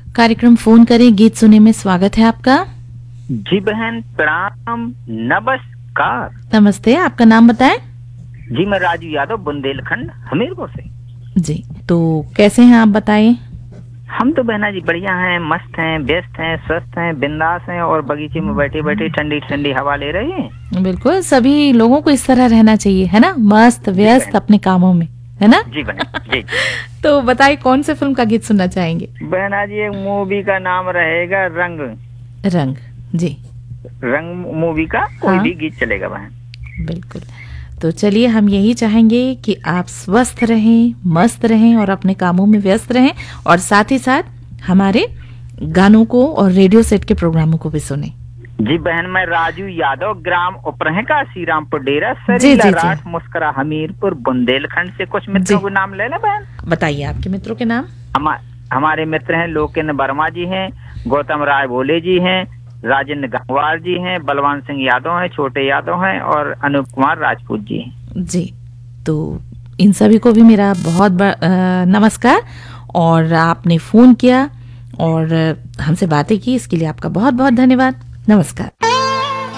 कार्यक्रम फोन करें गीत सुने में स्वागत है आपका। जी बहन प्रणाम, नमस्कार। नमस्ते, आपका नाम बताएं। जी मैं राजू यादव, बुंदेलखंड हमीरपुर से। जी, तो कैसे हैं आप, बताएं। हम तो बहना जी बढ़िया हैं, मस्त हैं, व्यस्त हैं, स्वस्थ हैं, बिंदास हैं और बगीचे में बैठे बैठे ठंडी ठंडी हवा ले रहे हैं। बिल्कुल, सभी लोगों को इस तरह रहना चाहिए, है ना, मस्त व्यस्त अपने कामों में, है ना। जी बहन जी। तो बताइए कौन से फिल्म का गीत सुनना चाहेंगे। बहना जी एक मूवी का नाम रहेगा रंग। रंग, जी। रंग मूवी का कोई हाँ। भी गीत चलेगा बहन। बिल्कुल, तो चलिए हम यही चाहेंगे कि आप स्वस्थ रहें, मस्त रहें और अपने कामों में व्यस्त रहें, और साथ ही साथ हमारे गानों को और रेडियो सेट के प्रोग्रामों को भी सुने। जी बहन, मैं राजू यादव, ग्राम उपरहेका, श्रीरामपुर डेरा, जी, सरीला जी, राठ, मुस्करा, हमीरपुर, बुंदेलखंड से कुछ मित्रों के नाम ले लें बहन। बताइए आपके मित्रों के नाम। हमारे मित्र हैं लोकेन्द्र वर्मा जी हैं, गौतम राय बोले जी हैं, राजेंद्र गंगवार जी हैं, बलवान सिंह यादव हैं, छोटे यादव हैं और अनूप कुमार राजपूत जी हैं। जी, तो इन सभी को भी मेरा बहुत नमस्कार, और आपने फोन किया और हमसे बातें की, इसके लिए आपका बहुत बहुत धन्यवाद। नमस्कार।